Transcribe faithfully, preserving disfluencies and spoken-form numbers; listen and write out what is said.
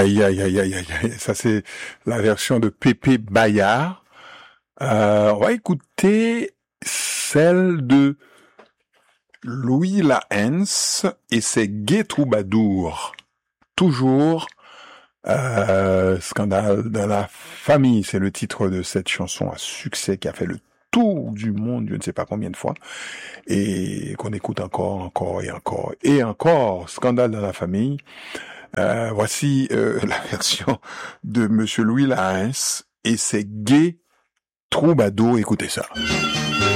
Aïe, aïe, aïe, aïe, aïe, aïe. Ça, c'est la version de Pépé Bayard. Euh, on va écouter celle de Louis Lahens et ses Gays Troubadours. Toujours euh, Scandale dans la famille, c'est le titre de cette chanson à succès qui a fait le tour du monde, je ne sais pas combien de fois, et qu'on écoute encore, encore et encore et encore. Scandale dans la famille. Euh, voici euh, la version de Monsieur Louis Lahens et ses Gays Troubadours. Écoutez ça.